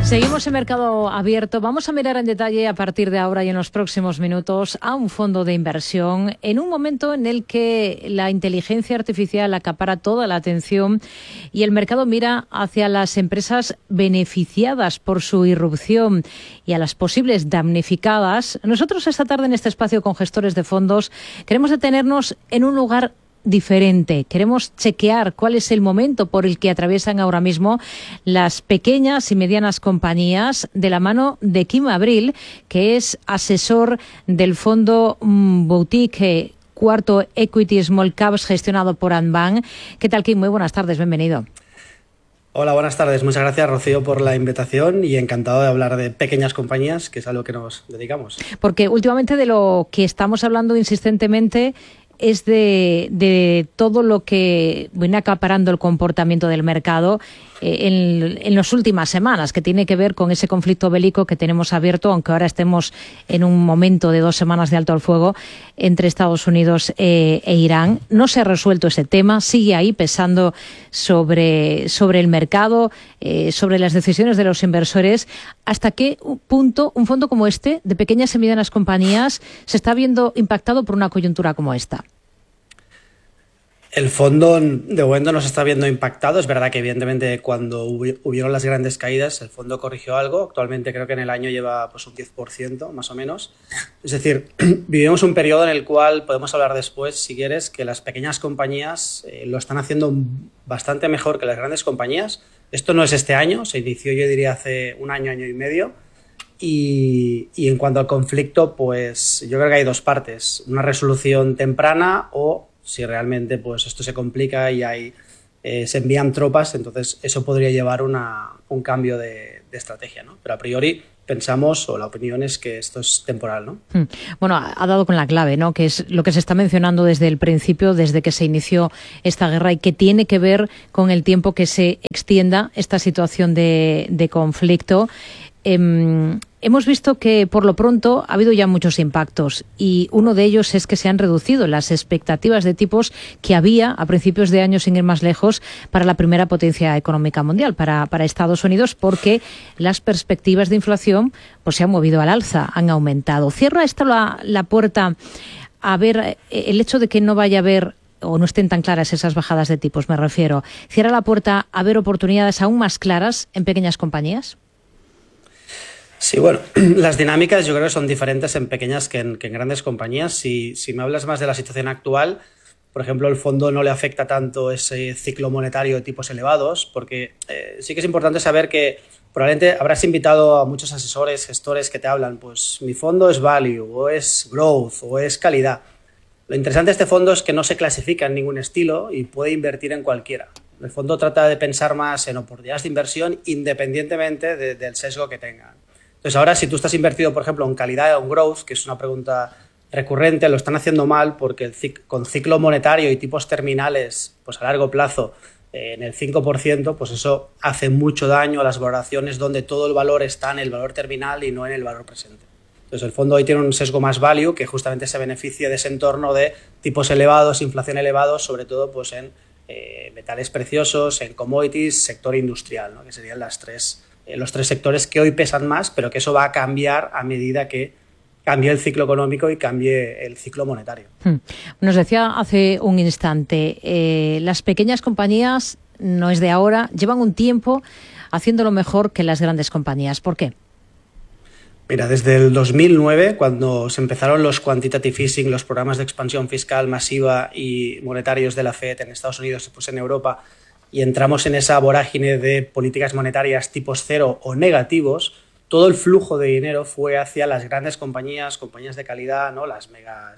Seguimos en Mercado Abierto. Vamos a mirar en detalle a partir de ahora y en los próximos minutos a un fondo de inversión en un momento en el que la inteligencia artificial acapara toda la atención y el mercado mira hacia las empresas beneficiadas por su irrupción y a las posibles damnificadas. Nosotros esta tarde en este espacio con gestores de fondos queremos detenernos en un lugar diferente. Queremos chequear cuál es el momento por el que atraviesan ahora mismo las pequeñas y medianas compañías de la mano de Kim Abril, que es asesor del fondo Boutique Cuarto Equity Small Caps gestionado por Anbank. ¿Qué tal, Kim? Muy buenas tardes, bienvenido. Hola, buenas tardes. Muchas gracias, Rocío, por la invitación y encantado de hablar de pequeñas compañías, que es a lo que nos dedicamos. Porque últimamente de lo que estamos hablando insistentemente es de todo lo que viene acaparando el comportamiento del mercado en las últimas semanas, que tiene que ver con ese conflicto bélico que tenemos abierto, aunque ahora estemos en un momento de 2 semanas de alto al fuego entre Estados Unidos e Irán. No se ha resuelto ese tema, sigue ahí pesando sobre el mercado, sobre las decisiones de los inversores. ¿Hasta qué punto un fondo como este, de pequeñas y medianas compañías, se está viendo impactado por una coyuntura como esta? El fondo de momento no se está viendo impactado. Es verdad que evidentemente cuando hubieron las grandes caídas el fondo corrigió algo. Actualmente creo que en el año lleva pues un 10% más o menos. Es decir, vivimos un periodo en el cual podemos hablar después, si quieres, que las pequeñas compañías lo están haciendo bastante mejor que las grandes compañías. Esto no es este año, se inició yo diría hace un año, año y medio. Y en cuanto al conflicto, pues yo creo que hay 2 partes. Una resolución temprana o si realmente pues esto se complica y se envían tropas, entonces eso podría llevar un cambio de estrategia, ¿no? Pero a priori pensamos, o la opinión es que esto es temporal, ¿no? Bueno, ha dado con la clave, ¿no? Que es lo que se está mencionando desde el principio, desde que se inició esta guerra y que tiene que ver con el tiempo que se extienda esta situación de conflicto. Hemos visto que por lo pronto ha habido ya muchos impactos y uno de ellos es que se han reducido las expectativas de tipos que había a principios de año, sin ir más lejos, para la primera potencia económica mundial, para Estados Unidos, porque las perspectivas de inflación pues se han movido al alza, han aumentado. ¿Cierra esto la puerta a ver el hecho de que no vaya a haber o no estén tan claras esas bajadas de tipos, me refiero? ¿Cierra la puerta a ver oportunidades aún más claras en pequeñas compañías? Sí, bueno, las dinámicas yo creo que son diferentes en pequeñas que en grandes compañías. Si me hablas más de la situación actual, por ejemplo, el fondo no le afecta tanto ese ciclo monetario de tipos elevados, porque sí que es importante saber que probablemente habrás invitado a muchos asesores, gestores que te hablan, pues mi fondo es value, o es growth, o es calidad. Lo interesante de este fondo es que no se clasifica en ningún estilo y puede invertir en cualquiera. El fondo trata de pensar más en oportunidades de inversión independientemente del sesgo que tengan. Entonces ahora si tú estás invertido, por ejemplo, en calidad o en growth, que es una pregunta recurrente, lo están haciendo mal porque con ciclo monetario y tipos terminales pues a largo plazo en el 5%, pues eso hace mucho daño a las valoraciones donde todo el valor está en el valor terminal y no en el valor presente. Entonces el fondo hoy tiene un sesgo más value que justamente se beneficia de ese entorno de tipos elevados, inflación elevados, sobre todo pues en metales preciosos, en commodities, sector industrial, ¿no? Que serían los 3 sectores que hoy pesan más, pero que eso va a cambiar a medida que cambie el ciclo económico y cambie el ciclo monetario. Nos decía hace un instante, las pequeñas compañías, no es de ahora, llevan un tiempo haciéndolo mejor que las grandes compañías. ¿Por qué? Mira, desde el 2009, cuando se empezaron los quantitative easing, los programas de expansión fiscal masiva y monetarios de la FED en Estados Unidos y pues en Europa, y entramos en esa vorágine de políticas monetarias tipos cero o negativos, todo el flujo de dinero fue hacia las grandes compañías de calidad, ¿no? las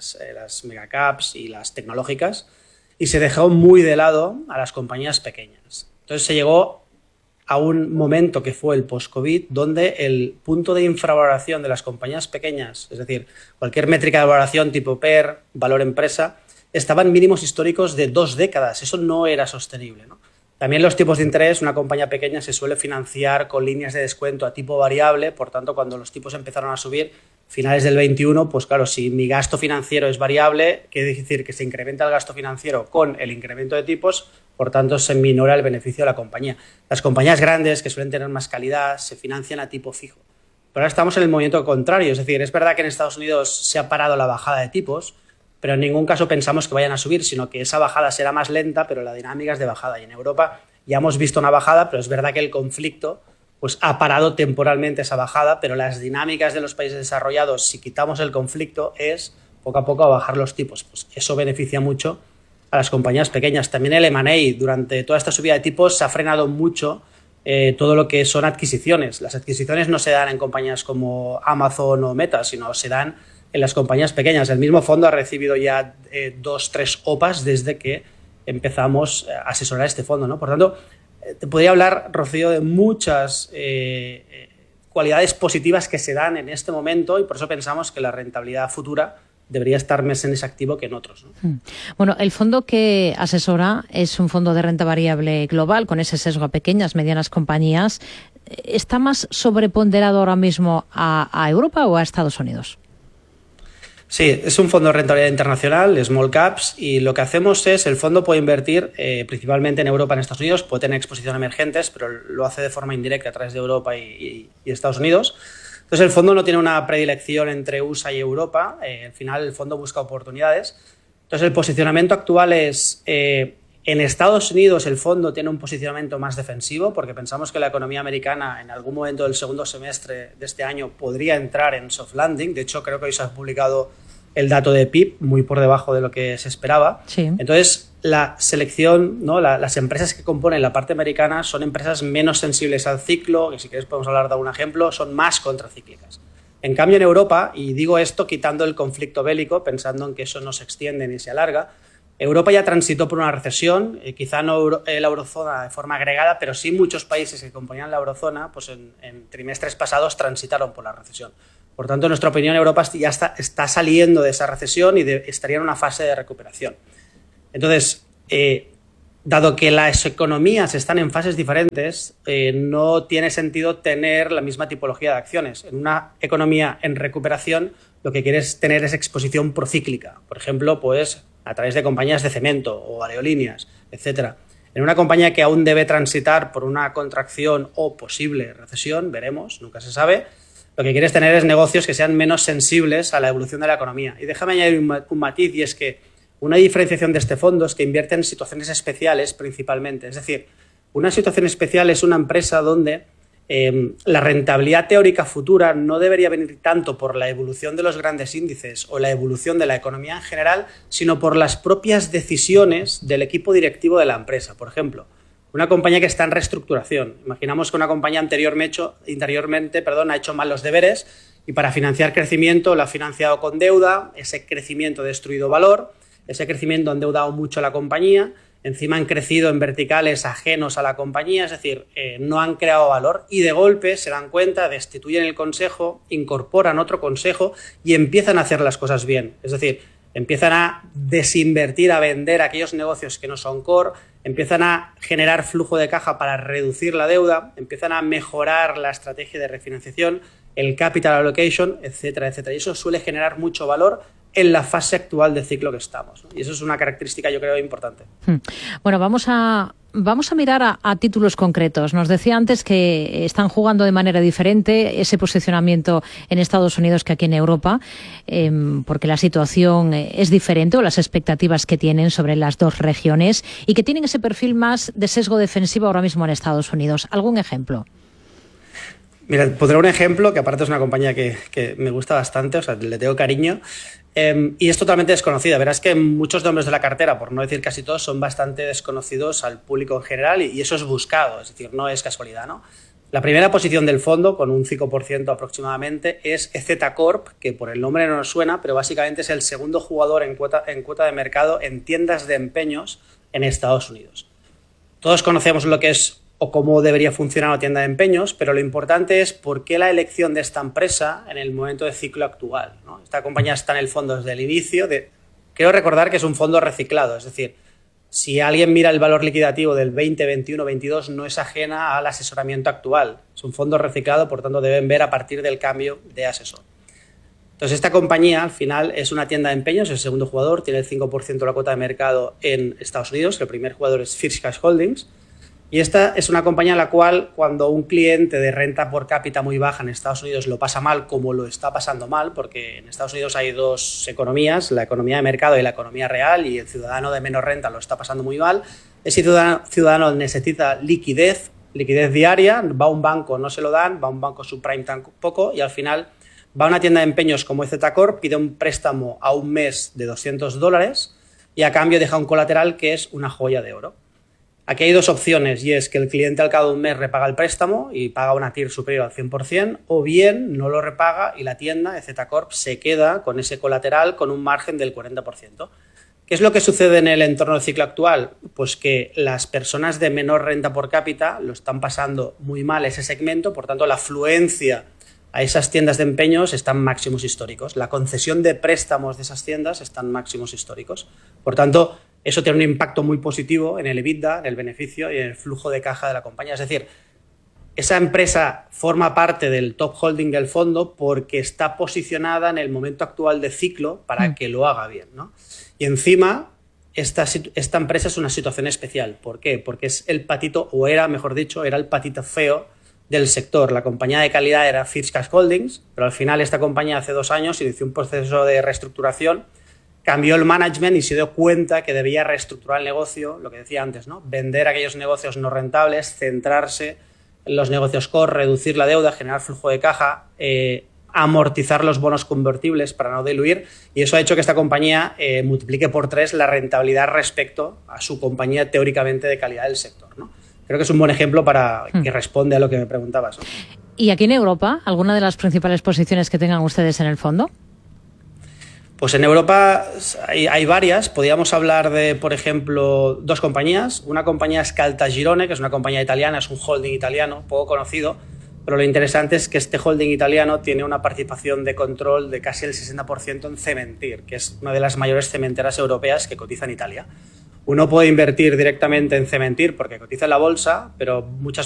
megacaps y las tecnológicas, y se dejó muy de lado a las compañías pequeñas. Entonces se llegó a un momento que fue el post-COVID, donde el punto de infravaloración de las compañías pequeñas, es decir, cualquier métrica de valoración tipo PER, valor empresa, estaban mínimos históricos de 2 décadas. Eso no era sostenible, ¿no? También los tipos de interés, una compañía pequeña se suele financiar con líneas de descuento a tipo variable, por tanto, cuando los tipos empezaron a subir, finales del 21, pues claro, si mi gasto financiero es variable, quiere decir que se incrementa el gasto financiero con el incremento de tipos, por tanto se minora el beneficio de la compañía. Las compañías grandes, que suelen tener más calidad, se financian a tipo fijo. Pero ahora estamos en el movimiento contrario, es decir, es verdad que en Estados Unidos se ha parado la bajada de tipos, pero en ningún caso pensamos que vayan a subir, sino que esa bajada será más lenta, pero la dinámica es de bajada. Y en Europa ya hemos visto una bajada, pero es verdad que el conflicto pues, ha parado temporalmente esa bajada, pero las dinámicas de los países desarrollados, si quitamos el conflicto, es poco a poco a bajar los tipos. Pues eso beneficia mucho a las compañías pequeñas. También el M&A, durante toda esta subida de tipos, se ha frenado mucho todo lo que son adquisiciones. Las adquisiciones no se dan en compañías como Amazon o Meta, sino se dan en las compañías pequeñas. El mismo fondo ha recibido ya 2-3 OPAs desde que empezamos a asesorar este fondo, ¿no? Por tanto, te podría hablar, Rocío, de muchas cualidades positivas que se dan en este momento y por eso pensamos que la rentabilidad futura debería estar más en ese activo que en otros, ¿no? Bueno, el fondo que asesora es un fondo de renta variable global con ese sesgo a pequeñas, medianas compañías. ¿Está más sobreponderado ahora mismo a Europa o a Estados Unidos? Sí, es un fondo de rentabilidad internacional, small caps, y lo que hacemos es, el fondo puede invertir principalmente en Europa, en Estados Unidos, puede tener exposición a emergentes, pero lo hace de forma indirecta a través de Europa y Estados Unidos. Entonces el fondo no tiene una predilección entre USA y Europa, al final el fondo busca oportunidades. Entonces el posicionamiento actual es, en Estados Unidos el fondo tiene un posicionamiento más defensivo porque pensamos que la economía americana en algún momento del segundo semestre de este año podría entrar en soft landing. De hecho creo que hoy se ha publicado el dato de PIB muy por debajo de lo que se esperaba. Sí. Entonces la selección, ¿no? Las empresas que componen la parte americana son empresas menos sensibles al ciclo, que si quieres podemos hablar de algún ejemplo, son más contracíclicas. En cambio en Europa, y digo esto quitando el conflicto bélico, pensando en que eso no se extiende ni se alarga, Europa ya transitó por una recesión, quizá no la eurozona de forma agregada, pero sí muchos países que componían la eurozona, pues en trimestres pasados transitaron por la recesión. Por tanto, en nuestra opinión, Europa ya está saliendo de esa recesión y estaría en una fase de recuperación. Entonces, dado que las economías están en fases diferentes, no tiene sentido tener la misma tipología de acciones. En una economía en recuperación, lo que quieres tener es exposición procíclica. Por ejemplo, pues a través de compañías de cemento o aerolíneas, etcétera. En una compañía que aún debe transitar por una contracción o posible recesión, veremos, nunca se sabe, lo que quieres tener es negocios que sean menos sensibles a la evolución de la economía. Y déjame añadir un matiz, y es que una diferenciación de este fondo es que invierte en situaciones especiales principalmente. Es decir, una situación especial es una empresa donde la rentabilidad teórica futura no debería venir tanto por la evolución de los grandes índices o la evolución de la economía en general, sino por las propias decisiones del equipo directivo de la empresa. Por ejemplo, una compañía que está en reestructuración. Imaginamos que una compañía anteriormente ha hecho mal los deberes y para financiar crecimiento lo ha financiado con deuda, ese crecimiento ha destruido valor, ese crecimiento ha endeudado mucho a la compañía, encima han crecido en verticales ajenos a la compañía, es decir, no han creado valor y de golpe se dan cuenta, destituyen el consejo, incorporan otro consejo y empiezan a hacer las cosas bien. Es decir, empiezan a desinvertir, a vender aquellos negocios que no son core, empiezan a generar flujo de caja para reducir la deuda, empiezan a mejorar la estrategia de refinanciación, el capital allocation, etcétera, etcétera. Y eso suele generar mucho valor en la fase actual de ciclo que estamos, ¿no? Y eso es una característica, yo creo, importante. Bueno, vamos a mirar a títulos concretos. Nos decía antes que están jugando de manera diferente ese posicionamiento en Estados Unidos que aquí en Europa, porque la situación es diferente o las expectativas que tienen sobre las dos regiones y que tienen ese perfil más de sesgo defensivo ahora mismo en Estados Unidos. ¿Algún ejemplo? Mira, pondré un ejemplo que aparte es una compañía que me gusta bastante, o sea, le tengo cariño, y es totalmente desconocida. Verás que muchos nombres de la cartera, por no decir casi todos, son bastante desconocidos al público en general y eso es buscado, es decir, no es casualidad, ¿no? La primera posición del fondo, con un 5% aproximadamente, es EZ Corp, que por el nombre no nos suena, pero básicamente es el segundo jugador en cuota de mercado en tiendas de empeños en Estados Unidos. Todos conocemos lo que es o cómo debería funcionar una tienda de empeños, pero lo importante es por qué la elección de esta empresa en el momento de ciclo actual, ¿no? Esta compañía está en el fondo desde el inicio. Quiero recordar que es un fondo reciclado, es decir, si alguien mira el valor liquidativo del 20, 21, 22, no es ajena al asesoramiento actual. Es un fondo reciclado, por tanto deben ver a partir del cambio de asesor. Entonces, esta compañía al final es una tienda de empeños, el segundo jugador, tiene el 5% de la cuota de mercado en Estados Unidos, el primer jugador es First Cash Holdings, y esta es una compañía en la cual cuando un cliente de renta por cápita muy baja en Estados Unidos lo pasa mal, como lo está pasando mal, porque en Estados Unidos hay dos economías, la economía de mercado y la economía real, y el ciudadano de menos renta lo está pasando muy mal. Ese ciudadano necesita liquidez diaria, va a un banco, no se lo dan, va a un banco subprime tampoco, y al final va a una tienda de empeños como EZ Corp, pide un préstamo a un mes de $200 y a cambio deja un colateral que es una joya de oro. Aquí hay dos opciones, y es que el cliente al cabo de un mes repaga el préstamo y paga una TIR superior al 100%, o bien no lo repaga y la tienda, EZ Corp, se queda con ese colateral con un margen del 40%. ¿Qué es lo que sucede en el entorno del ciclo actual? Pues que las personas de menor renta por cápita lo están pasando muy mal ese segmento, por tanto la afluencia a esas tiendas de empeños están máximos históricos. La concesión de préstamos de esas tiendas están máximos históricos. Por tanto, eso tiene un impacto muy positivo en el EBITDA, en el beneficio y en el flujo de caja de la compañía. Es decir, esa empresa forma parte del top holding del fondo porque está posicionada en el momento actual de ciclo para que lo haga bien, ¿no? Y encima, esta empresa es una situación especial. ¿Por qué? Porque es el patito, o era, mejor dicho, era el patito feo del sector. La compañía de calidad era First Cash Holdings, pero al final esta compañía hace 2 años inició un proceso de reestructuración, cambió el management y se dio cuenta que debía reestructurar el negocio, lo que decía antes, ¿no? Vender aquellos negocios no rentables, centrarse en los negocios core, reducir la deuda, generar flujo de caja, amortizar los bonos convertibles para no diluir, y eso ha hecho que esta compañía multiplique por 3 la rentabilidad respecto a su compañía teóricamente de calidad del sector, ¿no? Creo que es un buen ejemplo para que responde a lo que me preguntabas, ¿no? ¿Y aquí en Europa, alguna de las principales posiciones que tengan ustedes en el fondo? Pues en Europa hay varias. Podríamos hablar de, por ejemplo, 2 compañías. Una compañía es Caltagirone, que es una compañía italiana, es un holding italiano, poco conocido, pero lo interesante es que este holding italiano tiene una participación de control de casi el 60% en Cementir, que es una de las mayores cementeras europeas que cotiza en Italia. Uno puede invertir directamente en Cementir porque cotiza en la bolsa, pero muchas